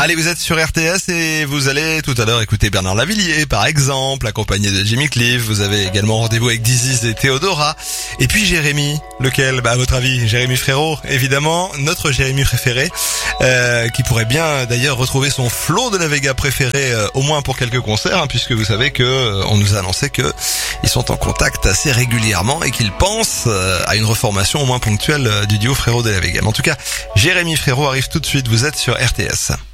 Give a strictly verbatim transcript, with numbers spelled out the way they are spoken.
Allez, vous êtes sur R T S et vous allez tout à l'heure écouter Bernard Lavilliers, par exemple, accompagné de Jimmy Cliff. Vous avez également rendez-vous avec Diziz et Théodora. Et puis Jérémy, lequel, bah à votre avis, Jérémy Frérot, évidemment, notre Jérémy préféré, euh, qui pourrait bien d'ailleurs retrouver son Flo de la Vega préféré, euh, au moins pour quelques concerts, hein, puisque vous savez que euh, on nous a annoncé que ils sont en contact assez régulièrement et qu'ils pensent euh, à une reformation au moins ponctuelle euh, du duo Frérot de la Vega. Mais en tout cas, Jérémy Frérot arrive tout de suite. Vous êtes sur R T S.